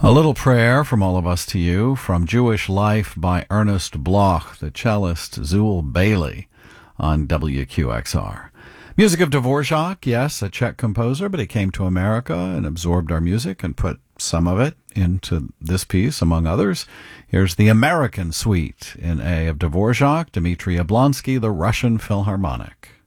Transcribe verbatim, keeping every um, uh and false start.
A little prayer from all of us to you from Jewish Life by Ernest Bloch, the cellist Zul Bailey on W Q X R. Music of Dvorak, yes, a Czech composer, but he came to America and absorbed our music and put some of it into this piece, among others. Here's the American Suite in A of Dvorak, Dmitri Yablonsky, the Russian Philharmonic.